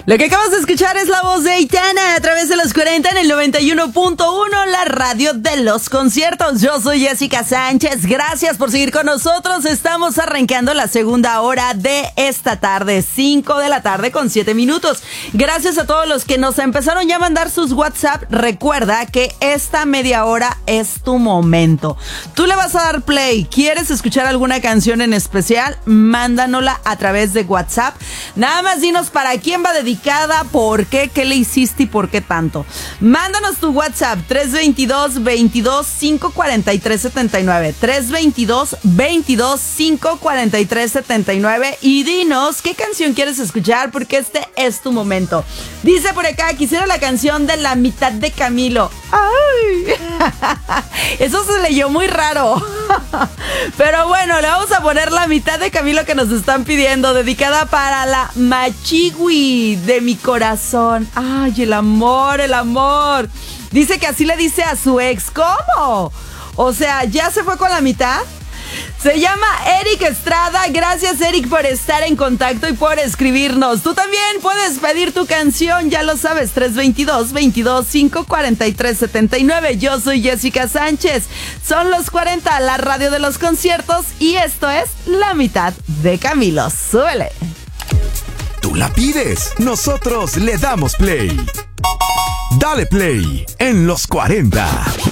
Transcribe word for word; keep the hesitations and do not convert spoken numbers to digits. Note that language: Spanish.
Lo que acabas de escuchar es la voz de Aitana a través de los cuarenta en el noventa y uno punto uno, la radio de los conciertos. Yo soy Jessica Sánchez, gracias por seguir con nosotros. Estamos arrancando la segunda hora de esta tarde, cinco de la tarde con siete minutos. Gracias a todos los que nos empezaron ya a mandar sus WhatsApp. Recuerda que esta media hora es tu momento. Tú le vas a dar play. ¿Quieres escuchar alguna canción en especial? Mándanosla a través de WhatsApp. Nada más dinos para quién va dedicada, por qué, qué le hiciste y por qué tanto. Mándanos tu WhatsApp tres veintidós, veintidós, cinco cuarenta y tres setenta y nueve, tres veintidós, veintidós, cinco cuarenta y tres setenta y nueve y dinos qué canción quieres escuchar porque este es tu momento. Dice por acá, quisiera la canción de La Mitad de Camilo. ¡Ay! Eso se leyó muy raro. Pero bueno, le vamos a poner La Mitad de Camilo que nos están pidiendo, dedicada para la Machigui de mi corazón. Ay, el amor, el amor. Dice que así le dice a su ex. ¿Cómo? O sea, ¿ya se fue con la mitad? Se llama Eric Estrada. Gracias, Eric, por estar en contacto y por escribirnos. Tú también puedes pedir tu canción, ya lo sabes, tres veintidós, veintidós, cinco cuarenta y tres setenta y nueve. Yo soy Jessica Sánchez. Son los cuarenta, la radio de los conciertos, y esto es La Mitad de Camilo. Súbele. Tú la pides, nosotros le damos play. Dale play en los cuarenta.